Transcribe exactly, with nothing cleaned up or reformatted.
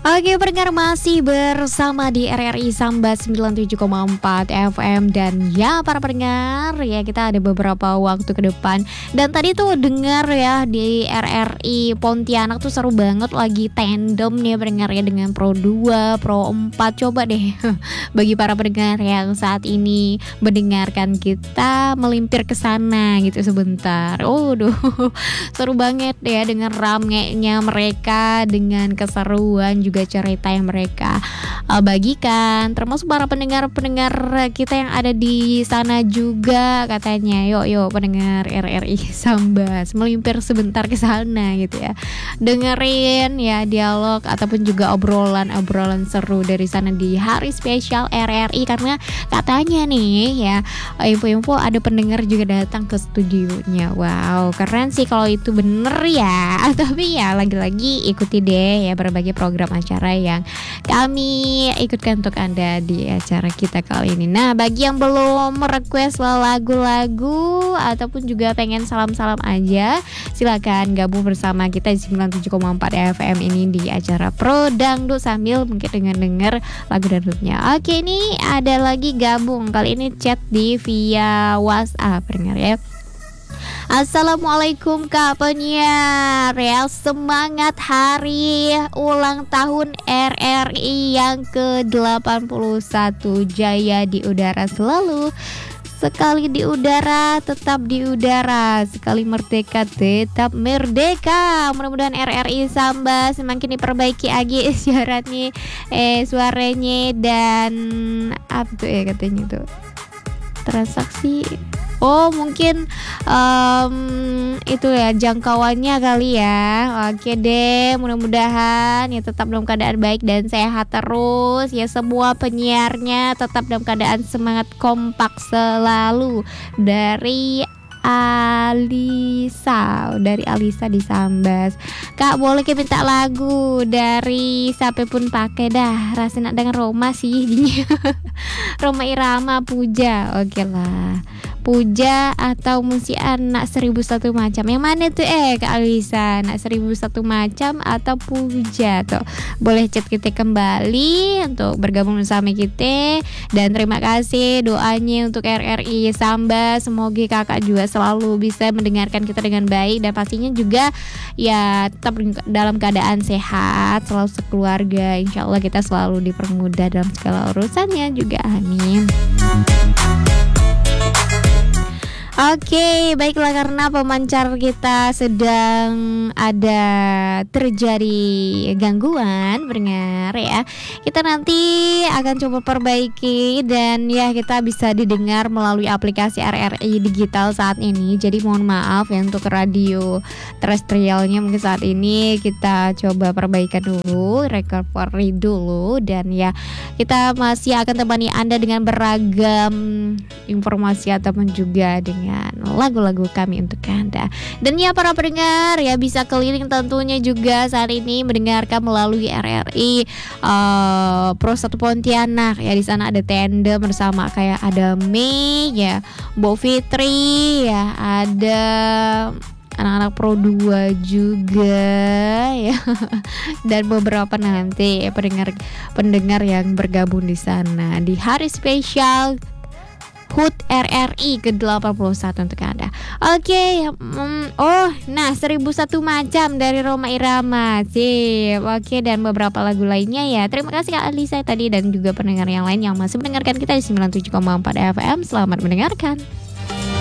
Oke, pendengar masih bersama di R R I Samba sembilan puluh tujuh koma empat F M. Dan ya para pendengar, ya kita ada beberapa waktu ke depan. Dan tadi tuh dengar ya di R R I Pontianak tuh seru banget, lagi tandem nih pendengar ya dengan Pro dua, Pro empat. Coba deh bagi para pendengar yang saat ini mendengarkan kita melimpir ke sana gitu sebentar. Oh duh, seru banget ya dengan ramenya mereka, dengan keseruan juga cerita yang mereka uh, bagikan, termasuk para pendengar-pendengar kita yang ada di sana juga katanya. Yuk yuk pendengar R R I Sambas melimpir sebentar ke sana gitu ya. Dengerin ya dialog ataupun juga obrolan-obrolan seru dari sana di hari spesial R R I, karena katanya nih ya info-info ada pendengar juga datang ke studionya. Wow, keren sih kalau itu bener ya. Tapi ya lagi-lagi ikuti deh ya berbagai program acara yang kami ikutkan untuk Anda di acara kita kali ini. Nah, bagi yang belum merequest lagu-lagu ataupun juga pengen salam-salam aja, silakan gabung bersama kita di sembilan puluh tujuh koma empat F M ini di acara Pro Dangdut sambil mungkin dengan denger lagu dangdutnya. Oke, ini ada lagi gabung, kali ini chat di via WhatsApp pendengar ya. Assalamualaikum Kak penyiar ya, semangat hari ulang tahun R R I yang ke delapan puluh satu, jaya di udara selalu. Sekali di udara, tetap di udara. Sekali merdeka, tetap merdeka. Mudah-mudahan R R I Samba semakin diperbaiki lagi siarannya, eh suaranya dan apa tuh ya katanya tuh transaksi. Oh mungkin um, itu ya jangkauannya kali ya. Oke deh, mudah-mudahan ya tetap dalam keadaan baik dan sehat terus ya. Semua penyiarnya tetap dalam keadaan semangat, kompak selalu. Dari Alisa, dari Alisa di Sambas. Kak boleh kita minta lagu dari siapa pun pakai dah. Rasanya dengan Roma sih Roma Irama Puja. Oke lah, Puja atau mesti anak seribu satu macam. Yang mana tuh eh Kak Alisa? Anak seribu satu macam atau Puja tuh? Boleh chat kita kembali untuk bergabung bersama kita. Dan terima kasih doanya untuk R R I Samba. Semoga kakak juga selalu bisa mendengarkan kita dengan baik, dan pastinya juga ya tetap dalam keadaan sehat, selalu sekeluarga. Insya Allah kita selalu dipermudah dalam segala urusannya juga, amin. Oke, baiklah, karena pemancar kita sedang ada terjadi gangguan pendengar ya. Kita nanti akan coba perbaiki dan ya kita bisa didengar melalui aplikasi R R I digital saat ini. Jadi mohon maaf ya untuk radio terestrialnya mungkin saat ini kita coba perbaikan dulu, recovery dulu, dan ya kita masih akan temani Anda dengan beragam informasi ataupun juga dengan lagu-lagu kami untuk Anda. Dan ya para pendengar ya bisa keliling tentunya juga saat ini mendengarkan melalui R R I uh, Pro satu Pontianak ya. Di sana ada tandem bersama kayak ada Mei ya, Mbok Fitri ya, ada anak-anak Pro dua juga ya. Dan beberapa nanti ya, pendengar pendengar yang bergabung di sana di hari spesial H U T R R I ke delapan puluh satu untuk Anda. Oke, mm, oh, nah seribu satu macam dari Roma Irama. Sip. Oke, dan beberapa lagu lainnya ya. Terima kasih Kak Alisa tadi dan juga pendengar yang lain yang masih mendengarkan kita di sembilan puluh tujuh koma empat F M. Selamat mendengarkan.